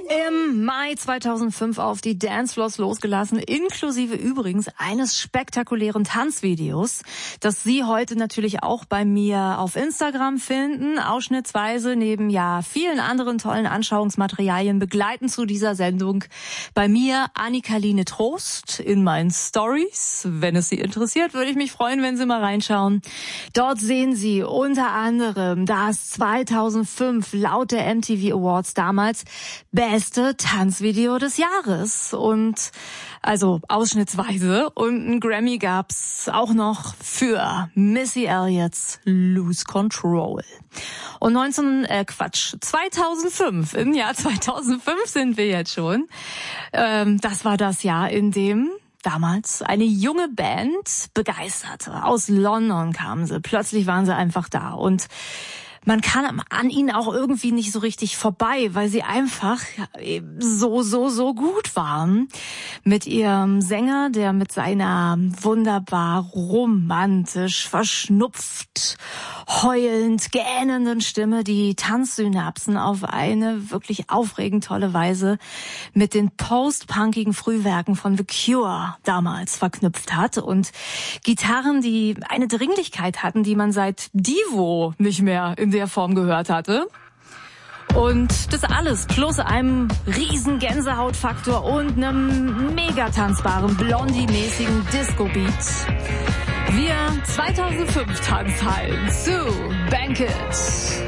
Im Mai 2005 auf die Dancefloors losgelassen, inklusive übrigens eines spektakulären Tanzvideos, das Sie heute natürlich auch bei mir auf Instagram finden, ausschnittsweise neben vielen anderen tollen Anschauungsmaterialien begleiten zu dieser Sendung bei mir Annika-Line Trost in meinen Stories. Wenn es Sie interessiert, würde ich mich freuen, wenn Sie mal reinschauen. Dort sehen Sie unter anderem das 2005 laut der MTV Awards damals beste Tanzvideo des Jahres und also ausschnittsweise, und ein Grammy gab's auch noch für Missy Elliott's Lose Control. Und 2005, im Jahr 2005 sind wir jetzt schon. Das war das Jahr, in dem damals eine junge Band begeisterte. Aus London kamen sie. Plötzlich waren sie einfach da und man kann an ihnen auch irgendwie nicht so richtig vorbei, weil sie einfach so gut waren. Mit ihrem Sänger, der mit seiner wunderbar romantisch, verschnupft, heulend, gähnenden Stimme die Tanzsynapsen auf eine wirklich aufregend tolle Weise mit den post-punkigen Frühwerken von The Cure damals verknüpft hat. Und Gitarren, die eine Dringlichkeit hatten, die man seit Divo nicht mehr in der Form gehört hatte. Und das alles plus einem riesen Gänsehautfaktor und einem mega tanzbaren, Blondie-mäßigen Disco-Beat. Wir 2005 Tanzhallen zu Banket.